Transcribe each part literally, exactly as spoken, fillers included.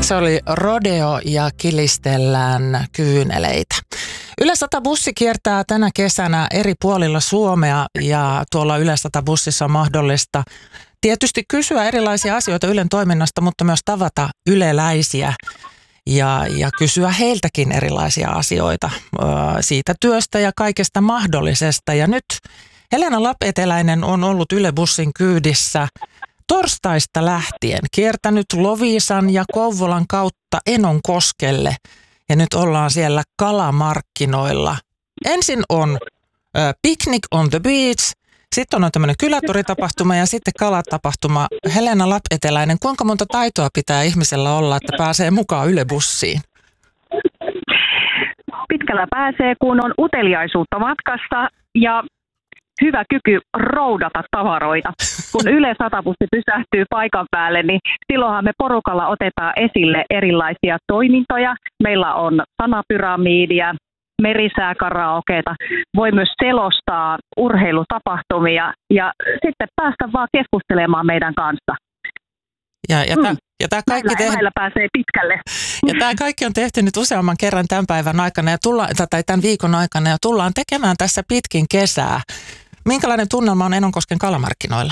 Se oli Rodeo ja Kilistellään kyyneleitä. Yle sata bussi kiertää tänä kesänä eri puolilla Suomea ja tuolla Yle sata bussissa on mahdollista tietysti kysyä erilaisia asioita Ylen toiminnasta, mutta myös tavata yleläisiä ja, ja kysyä heiltäkin erilaisia asioita ö, siitä työstä ja kaikesta mahdollisesta. Ja nyt Helena Lapeteläinen on ollut Yle bussin kyydissä torstaista lähtien, kiertänyt Loviisan ja Kouvolan kautta Enonkoskelle ja nyt ollaan siellä kalamarkkinoilla. Ensin on ö, Picnic on the Beach, sitten on tämmöinen kylätoritapahtuma ja sitten kalatapahtuma. Helena Lapeteläinen, kuinka monta taitoa pitää ihmisellä olla, että pääsee mukaan Yle bussiin? Pitkällä pääsee, kun on uteliaisuutta matkassa ja hyvä kyky roudata tavaroita. Kun Yle sata bussi pysähtyy paikan päälle, niin silloinhan me porukalla otetaan esille erilaisia toimintoja. Meillä on sanapyramiidia, merisääkaraokeita, voi myös selostaa urheilutapahtumia ja sitten päästä vaan keskustelemaan meidän kanssa. Ja, ja, ta, ja tämä kaikki näillä, te... näillä pääsee pitkälle. Ja tämä kaikki on tehty nyt useamman kerran tämän päivän aikana ja tullaan, tai tämän viikon aikana ja tullaan tekemään tässä pitkin kesää. Minkälainen tunnelma on Enonkosken kalamarkkinoilla?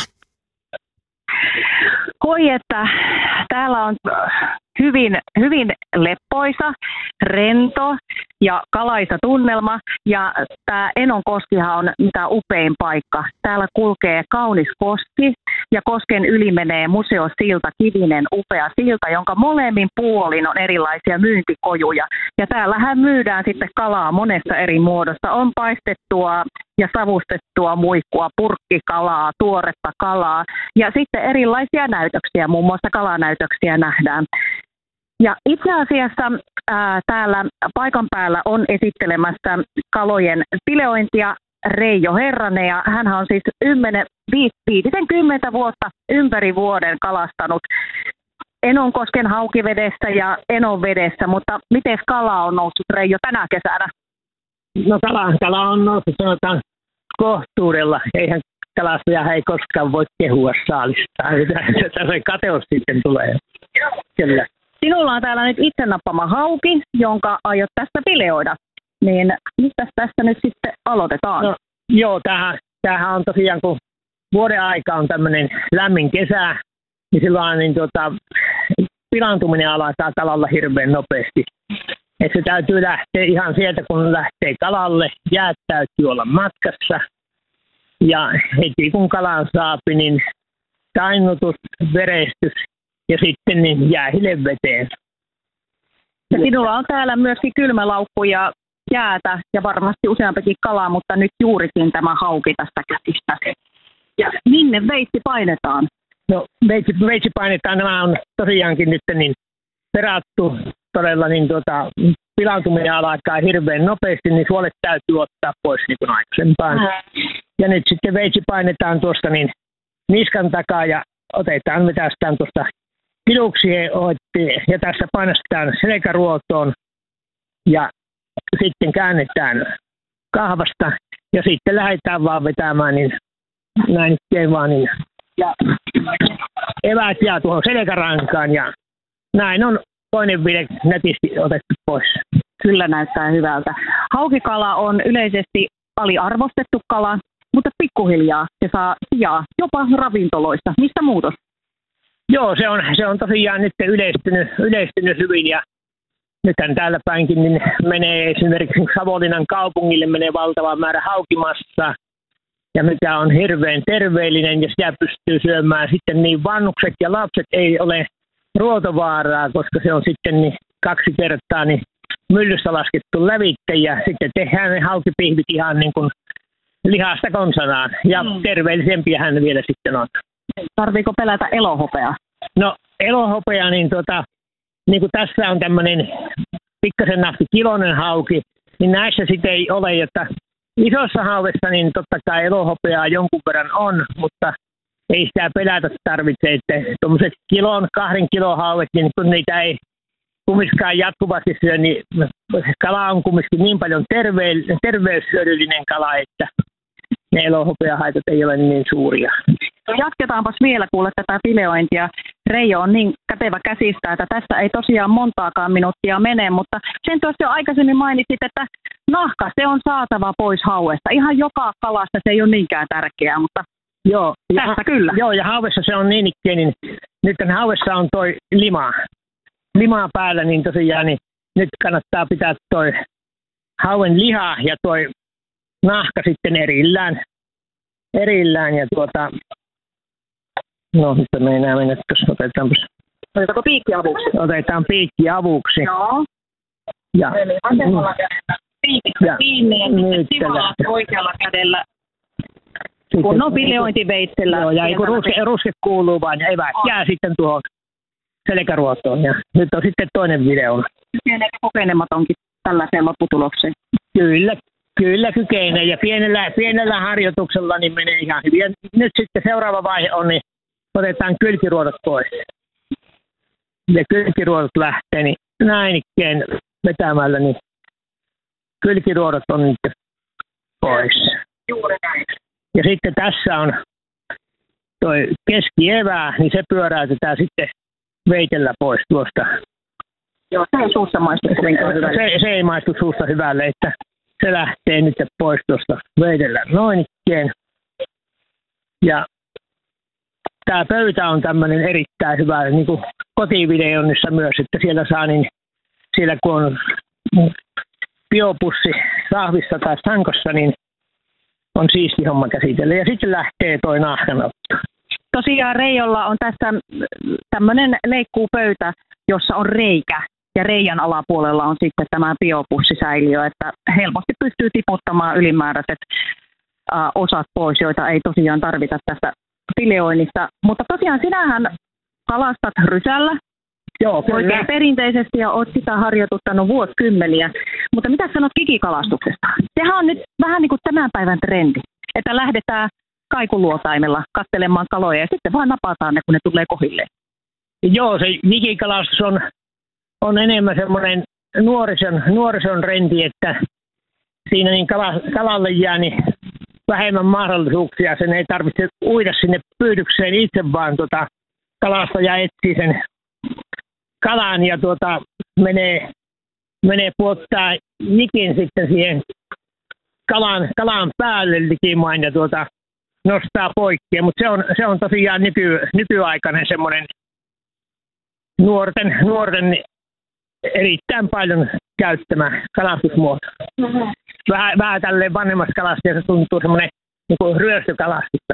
Hoi, että täällä on hyvin, hyvin leppoisa, rento ja kalaisa tunnelma. Ja tämä Enonkoskihan on mitä upein paikka. Täällä kulkee kaunis koski ja kosken yli menee museosilta, kivinen upea silta, jonka molemmin puolin on erilaisia myyntikojuja. Ja täällähän myydään sitten kalaa monessa eri muodossa. On paistettua ja savustettua muikkua, purkkikalaa, tuoretta kalaa ja sitten erilaisia näytöksiä, muun muassa kalanäytöksiä nähdään. Ja itse asiassa ää, täällä paikan päällä on esittelemässä kalojen fileointia Reijo Herranen, ja hän on siis viisikymmentä vuotta ympäri vuoden kalastanut Enonkosken haukivedessä ja Enonvedessä, mutta miten kala on noussut, Reijo, tänä kesänä? No kala, kala on noussut, sanotaan, kohtuudella. Eihän kalastaja ei koskaan voi kehua saalistaan. Se kateus sitten tulee. Kyllä. Sinulla on täällä nyt itse nappama hauki, jonka aiot tässä fileoida. Niin mistä tästä nyt sitten aloitetaan? No, joo, tämähän, tämähän on tosiaan, kun vuoden aika on tämmöinen lämmin kesä, niin silloin niin tuota, pilaantuminen alkaa kalalla hirveän nopeasti. Et se täytyy lähteä ihan sieltä, kun lähtee kalalle, jäät täytyy olla matkassa. Ja heti kun kalan saapi, niin tainnutus, verestys ja sitten niin jäähille veteen. Ja sinulla on täällä myöskin kylmälaukku ja jäätä ja varmasti useampikin kalaa, mutta nyt juurikin tämä hauki tästä kätistä. Ja minne veitsi painetaan? No veitsi, veitsi painetaan, nämä on tosiaankin nyt niin perattu todella, niin tuota, pilaantuminen alkaa hirveän nopeasti, niin suolet täytyy ottaa pois niin kuin aikaisempaan. Mm. Ja nyt sitten veitsi painetaan tuosta niin niskan takaa ja otetaan, vetästään tuosta kiduksien ja tässä painostetaan selkäruotoon ja sitten käännetään kahvasta ja sitten lähdetään vaan vetämään niin näin ikään vaan niin ja eväät jää tuohon selkärankaan ja näin on toinen vide nätisti otettu pois. Kyllä näyttää hyvältä. Haukikala on yleisesti aliarvostettu kala, mutta pikkuhiljaa se saa sijaa jopa ravintoloissa. Mistä muutos? Joo, se on, se on tosiaan nyt yleistynyt, yleistynyt hyvin ja nythän täällä päinkin niin menee esimerkiksi Savonlinnan kaupungille menee valtava määrä haukimassa ja mikä on hirveän terveellinen ja sitä pystyy syömään sitten niin vannukset ja lapset ei ole ruotovaaraa, koska se on sitten niin kaksi kertaa niin myllyssä laskettu lävitte ja sitten tehdään ne haukipihvit ihan niin kuin lihasta konsanaan ja mm. terveellisempiä hän vielä sitten on. Tarviiko pelätä elohopeaa? No elohopea, niin, tota, niin kuin tässä on tämmöinen pikkasen nahti kiloinen hauki, niin näissä sitten ei ole, että isossa hauvessa niin totta kai elohopeaa jonkun verran on, mutta ei sitä pelätä tarvitse, että tuommoiset kilon, kahden kilon hauet, niin kun niitä ei kumminkaan jatkuvasti syö, niin kala on kumminkin niin paljon terve- terveyshyödyllinen kala, että ne elohopeahaitat ei ole niin suuria. Jatketaanpas vielä kuule tätä fileointia. Reijo on niin kätevä käsistä, että tässä ei tosiaan montaakaan minuuttia mene, mutta sen tuossa jo aikaisemmin mainitsit, että nahka, se on saatava pois hauesta. Ihan joka kalasta se ei ole niinkään tärkeää, mutta joo, tässä ja, kyllä. Joo, ja hauessa se on niin ikään, niin nyt hauessa on toi lima, limaa päällä, niin tosiaan niin nyt kannattaa pitää toi hauen liha ja toi nahka sitten erillään. erillään ja tuota, no nyt me ei enää mennä, jos otetaanpas. Otetaanko piikki avuksi? Otetaan piikki avuksi. Joo. Ja, eli vasemmalla kädellä piikistä kiinni ja sitten sivalaa oikealla kädellä. Sitten, kun on fileointiveitsellä. Joo, ja kun ruske, ruske kuuluu vaan ja eväät jää sitten tuohon selkäruotoon. Ja nyt on sitten toinen video. Kykeneekö kokenematonkin tällaiseen lopputulokseen? Kyllä, kyllä kykenee ja pienellä, pienellä harjoituksella niin menee ihan hyvin. Ja nyt sitten seuraava vaihe on, niin otetaan kylkiruodot pois. Ja kylkiruodot lähtee, niin näin ikkeen vetämällä, niin kylkiruodot on nyt pois. Juuri näin. Ja sitten tässä on toi keskievää, niin se pyöräytetään sitten veitellä pois tuosta. Joo, se ei suussa maistu se, se ei maistu suusta hyvälle, että se lähtee nyt pois tuosta veitellä noin ikkeen. Ja tämä pöytä on tämmöinen erittäin hyvä, niin kuin kotivideonnissa myös, että siellä saa niin, siellä kun on biopussi sahvissa tai sankossa, niin on siisti homma käsitellä. Ja sitten lähtee toi nahkanotto. Tosiaan Reijolla on tässä tämmöinen leikkuupöytä, jossa on reikä. Ja reiän alapuolella on sitten tämä biopussisäiliö, että helposti pystyy tiputtamaan ylimääräiset äh, osat pois, joita ei tosiaan tarvita tässä fileoinnissa. Mutta tosiaan sinähän kalastat rysällä. Joo, kyllä. Oikein perinteisesti ja olet sitä harjoituttanut vuosikymmeniä. Mutta mitä sanot kikikalastuksesta? Sehän on nyt vähän niin kuin tämän päivän trendi, että lähdetään kaikuluotaimella katselemaan kaloja ja sitten vaan napataan ne, kun ne tulee kohilleen. Joo, se kikikalastus on, on enemmän semmoinen nuorison, nuorison trendi, että siinä niin kala, kalalle jää niin vähemmän mahdollisuuksia. Sen ei tarvitse uida sinne pyydykseen itse, vaan tuota, kalastaja etsii sen kalan ja tuota, menee, menee puottaa jikin sitten siihen kalan, kalan päälle likimain ja tuota, nostaa poikki. Mutta se on, se on tosiaan nyky, nykyaikainen semmoinen nuorten, nuorten erittäin paljon käyttämä kalastusmuoto. Mm-hmm. Vähän, vähän tälleen vanhemmassa kalastajassa tuntuu semmoinen niin ryöstökalastusta.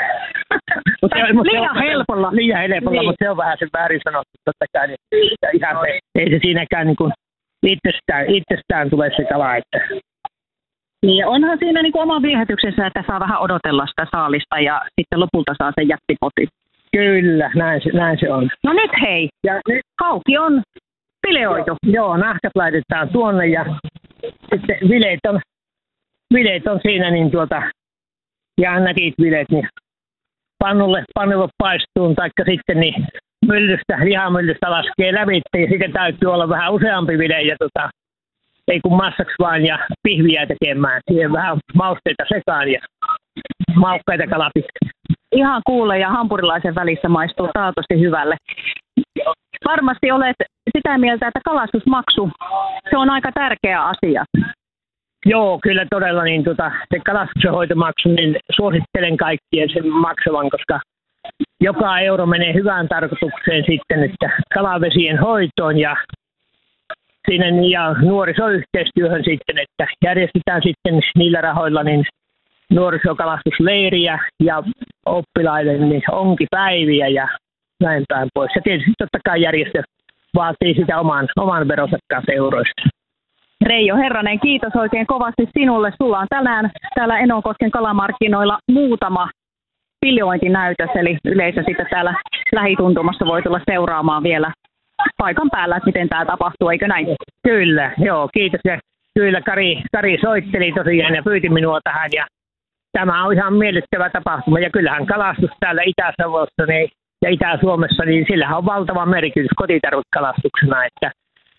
Mut se, mut liian se on, helpolla. Liian helpolla, niin. Mutta se on vähän se väärin sanottu totta kai. Niin, ihan no. se, ei se siinäkään niin kuin itsestään, itsestään tule se kala. Että. Niin, onhan siinä niin kuin oma viehätyksessä, että saa vähän odotella sitä saalista ja sitten lopulta saa sen jättipotin. Kyllä, näin se, näin se on. No nyt hei, ja nyt hauki on fileoitu. Joo, joo, nahkat laitetaan tuonne ja sitten vileet on, vileet on siinä, niin tuota, ja näkit vileet, niin pannulle, pannulle paistuun, taikka sitten niin myllystä, lihamyllystä laskee lävitse, ja sitten täytyy olla vähän useampi vile, ja tota, ei kun massaksi vaan, ja pihviä tekemään, siihen vähän mausteita sekaan, ja maukkaita kalapitkä. Ihan kuule ja hampurilaisen välissä maistuu taatusti hyvälle. Varmasti olet sitä mieltä, että kalastusmaksu, se on aika tärkeä asia. Joo, kyllä todella niin tota, se kalastuksenhoitomaksu, niin suosittelen kaikkien sen maksavan, koska joka euro menee hyvään tarkoitukseen sitten, että kalavesien hoitoon ja siinä ja nuorisoyhteistyöhön sitten, että järjestetään sitten niillä rahoilla niin nuorisokalastusleiriä ja oppilaille niin onkipäiviä ja näin päin pois. Ja tietysti totta kai järjestö vaatii sitä oman, oman veronsa kanssa euroista. Reijo Herranen, kiitos oikein kovasti sinulle. Sulla on tänään täällä Enonkosken kalamarkkinoilla muutama fileointinäytös, eli yleisö sitten täällä lähituntumassa voi tulla seuraamaan vielä paikan päällä, että miten tämä tapahtuu, eikö näin? Kyllä, joo, kiitos. Ja kyllä Kari, Kari soitteli tosiaan ja pyyti minua tähän ja tämä on ihan miellyttävä tapahtuma ja kyllähän kalastus täällä Itä-Savossa niin, ja Itä-Suomessa, niin sillähän on valtava merkitys kotitarvekalastuksena, että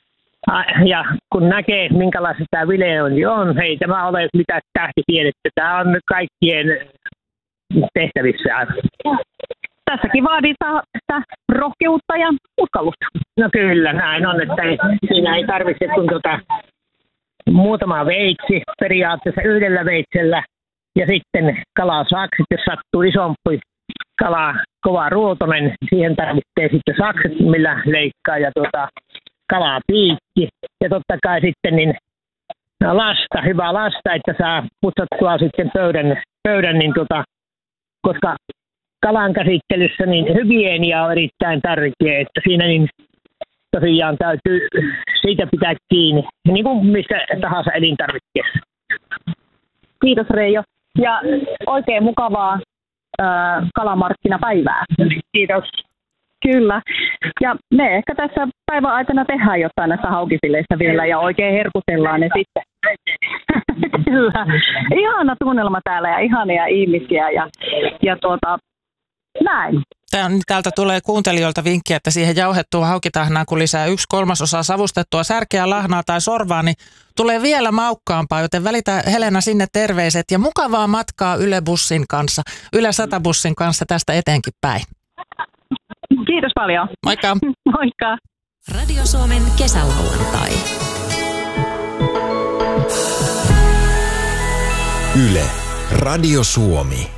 ja kun näkee, minkälaista tämä fileointi on, ei tämä ole mitään tähtitiedettä. Tämä on kaikkien tehtävissä. tässäkin vaaditaan sitä rohkeutta ja uskallusta. No kyllä, näin on, että ei, siinä ei tarvitse kun tuota, muutama veitsi periaatteessa yhdellä veitsellä ja sitten kalasakset, jos sattuu isompi kala, kova ruotonen, siihen tarvitsee sitten sakset, millä leikkaa ja tuota, kalaa piikki ja totta kai sitten niin lasta, hyvä lasta, että saa putsattua sitten pöydän, pöydän niin tuota, koska kalan käsittelyssä niin hygienia on erittäin tärkeä, että siinä niin tosiaan täytyy siitä pitää kiinni, niin kuin mistä tahansa elintarvikkeessa. Kiitos Reijo ja oikein mukavaa ää, kalamarkkinapäivää. Kiitos. Kyllä. Ja me ehkä tässä päivän aikana tehdään jotain näistä haukifileistä vielä ja oikein herkutellaan ne sitten. Kyllä. Ihana tunnelma täällä ja ihania ihmisiä ja, ja tuota, näin. Täältä tulee kuuntelijoilta vinkkiä, että siihen jauhettua haukitahnaan, kun lisää yksi kolmasosaa savustettua särkeä, lahnaa tai sorvaa, niin tulee vielä maukkaampaa, joten välitä Helena sinne terveiset ja mukavaa matkaa Yle Bussin kanssa, Yle sata Bussin kanssa tästä eteenkin päin. Kiitos paljon. Moikka. Moikka. Radio Suomen kesälauantai. Yle, Radio Suomi.